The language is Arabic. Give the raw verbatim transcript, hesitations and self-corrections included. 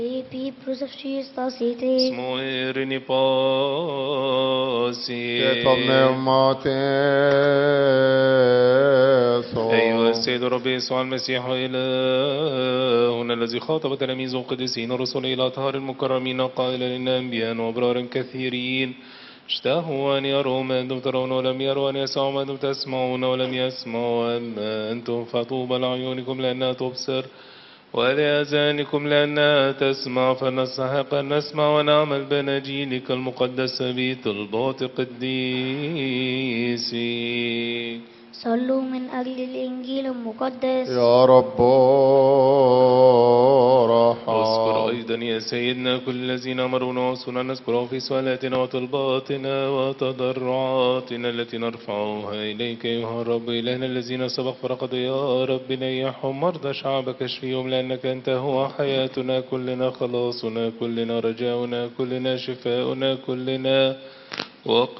Hebrews of Jesus city. Smoirini pasi. أيها السيد رب يسوع المسيح إلهنا الذي خاطب تلاميذه القديسين الرسل إلى أطهار المكرمين قائلا إن أنبياء وأبرار كثيرين اشتهوا أن يروا ما أنتم ترون ولم يروا، أن يسمعوا ما أنتم تسمعون ولم يسمعوا، أما أنتم فطوبى لعيونكم لأنها تبصر ولآذانكم لأنها تسمع، فنستحق أن نسمع ونعمل بناجيلك المقدسة بطلبات قديسي. صلوا من أجل الإنجيل المقدس. يا رب رحم. واذكر أيضا يا سيدنا كل الذين أمرونا وصلنا نذكره في سؤالاتنا وطلباتنا وتضرعاتنا التي نرفعها إليك أيها الرب إلهنا. الذين سبق فرقد يا رب نيحهم، مرضى شعبك اشفيهم، لأنك أنت هو حياتنا كلنا، خلاصنا كلنا، رجاؤنا كلنا، شفاؤنا كلنا،